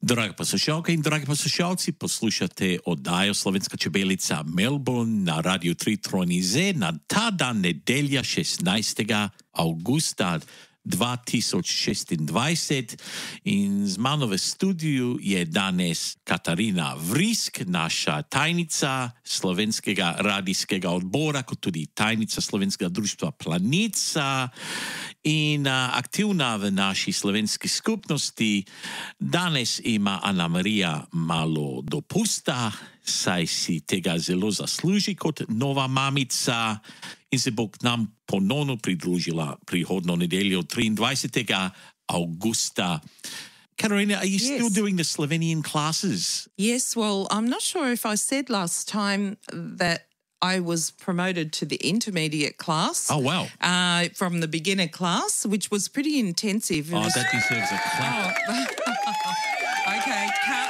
Drage poslušalke in dragi poslušalci, poslušate oddajo Slovenska čebelica Melbourne na Radio 3 Tronize na ta dan nedelja 16. augusta 2026 in z mano v studiu je danes Katarina Vrisk, naša tajnica Slovenskega radijskega odbora, kot tudi tajnica Slovenskega društva Planica in aktivna v naši slovenski skupnosti. Danes ima Ana Marija malo dopusta, saj si tega zelo zasluži kot nova mamica in se bo k nam ponovno pridružila prihodno nedeljo 23. augusta. Katarina, are you still doing the Slovenian classes? Yes, well, I'm not sure if I said last time that I was promoted to the intermediate class. Oh, wow. From the beginner class, which was pretty intensive. Oh, that deserves a clap. Okay, cut.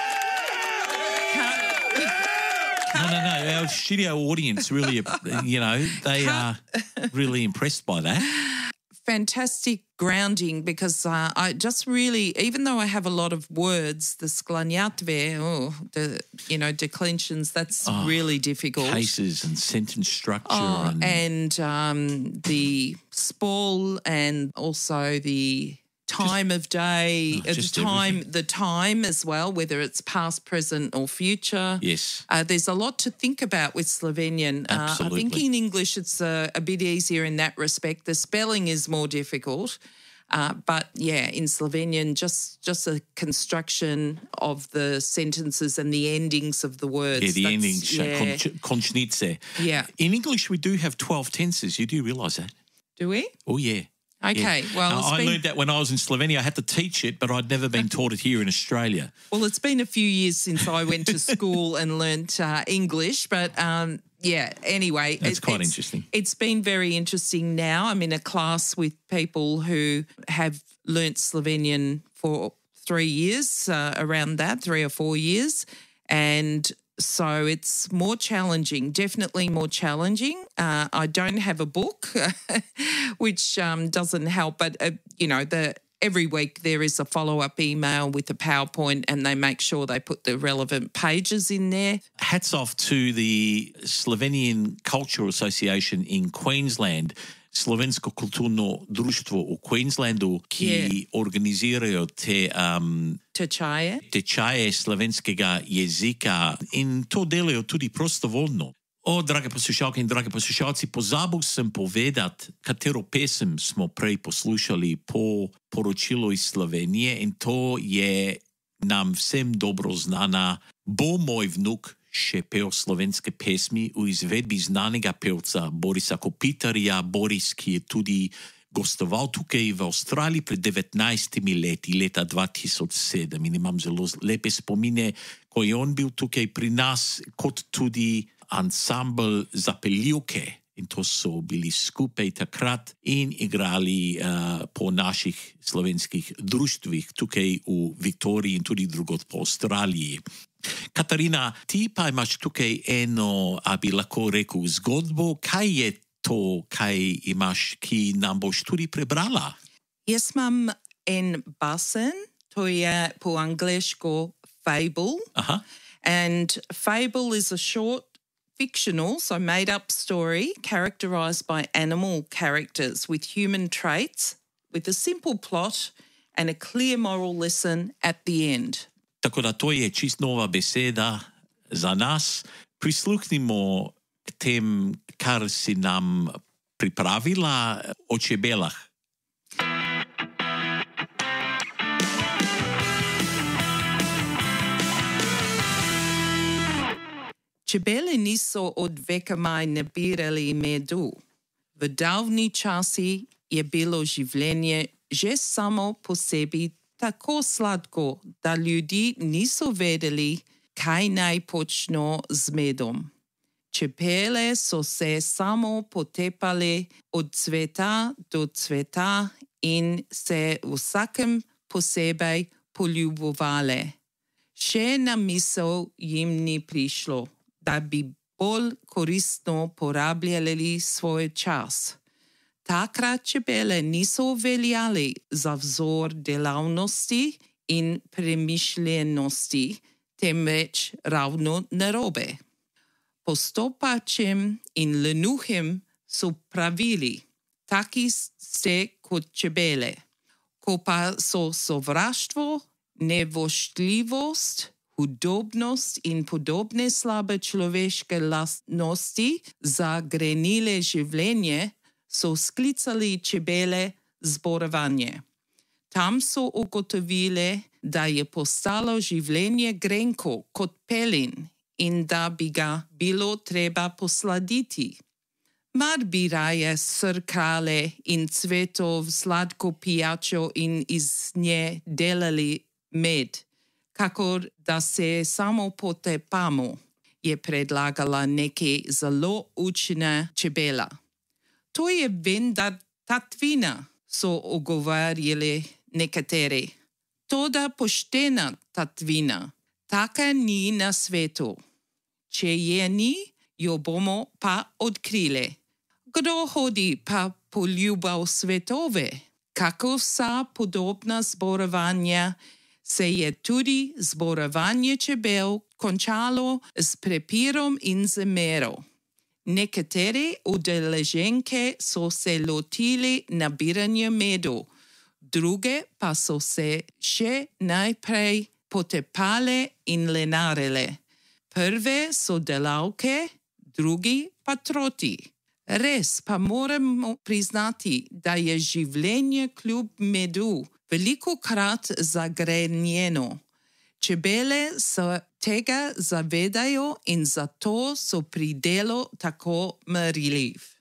No. Our studio audience really, they are really impressed by that. Fantastic grounding because I just really, even though I have a lot of words, the sklaniatve, declensions, that's really difficult. Cases and sentence structure. And the spall and also the time of day, the time as well, whether it's past, present or future. Yes. There's a lot to think about with Slovenian. Absolutely. I think in English it's a bit easier in that respect. The spelling is more difficult. But yeah, in Slovenian, just the construction of the sentences and the endings of the words. Yeah, the endings, končnice. Yeah. In English, we do have 12 tenses. You do realise that? Do we? Oh, yeah. Okay, well... I learned that when I was in Slovenia. I had to teach it, but I'd never been taught it here in Australia. Well, it's been a few years since I went to school and learnt English, but anyway... That's quite interesting. It's been very interesting now. I'm in a class with people who have learnt Slovenian for 3 years, around that, 3 or 4 years, and... So it's more challenging, definitely more challenging. I don't have a book, which doesn't help. But, every week there is a follow-up email with a PowerPoint and they make sure they put the relevant pages in there. Hats off to the Slovenian Cultural Association in Queensland, Slovensko kulturno društvo v Queenslandu, ki organizirajo te tečaje slovenskega jezika in to delajo tudi prostovoljno. Drage poslušalke in drage poslušalci, pozabil sem povedati, katero pesem smo prej poslušali po poročilu iz Slovenije in to je nam vsem dobro znana Bo moj vnuk še pel slovenske pesmi v izvedbi znanega pevca Borisa Kopitarja. Boris, ki je tudi gostoval tukaj v Avstraliji pred 19 leti, leta 2007. In imam zelo lepe spomine, ko je on bil tukaj pri nas, kot tudi ansambl Zapeljivke. In to so bili skupaj takrat in igrali po naših slovenskih društvih tukaj v Viktoriji in tudi drugod po Avstraliji. Katarina, ti pa imaš tukaj eno, bi lahko rekel, zgodbo. Kaj je to, kaj imaš, ki nam boš tudi prebrala? Jaz imam en basen, to je po angleško fable. Aha. And fable is a short fictional, so made-up story characterized by animal characters with human traits, with a simple plot and a clear moral lesson at the end. Tako da to je čist nova beseda za nas. Prisluhnimo k tem, kar si nam pripravila o čebelah. Čebele niso od vekomaj nabirali medu. V davni časi je bilo življenje že samo po sebi tako sladko, da ljudi niso vedeli, kaj naj počno z medom. Čebele so se samo potepale od cveta do cveta in se vsakem posebej poljubovale. Še na misel jim ni prišlo, da bi bolj koristno porabljali svoj čas. Takrat čebele niso veljali za vzor delavnosti in premišljenosti, temveč ravno narobe. Postopačem in lenuhim so pravili, taki ste kot čebele. Ko pa so sovraštvo, nevoštljivost, hudobnost in podobne slabe človeške lastnosti zagrenile življenje, so sklicali čebele zborovanje. Tam so ugotovile, da je postalo življenje grenko kot pelin in da bi ga bilo treba posladiti. Mar bi raje srkale in cvetov sladko pijačo in iz nje delali med, kakor da se samo potepamo, je predlagala nekaj zelo učena čebela. To je vendar tatvina, so ogovarjali nekateri. Toda poštena tatvina, taka ni na svetu. Če je ni, jo bomo pa odkrili. Kdo hodi pa poljubal svetove? Kako vsa podobna zborovanja se je tudi zborovanje čebel končalo s prepirom in zamero. Nekatere udeleženke so se lotili nabiranja medu, druge pa so se še najprej potepale in lenarile. Prve so delavke, drugi pa troti. Res pa moramo priznati, da je življenje kljub medu velikokrat zagrenjeno. Čebele se tega zavedajo in zato so pri delu tako marljive.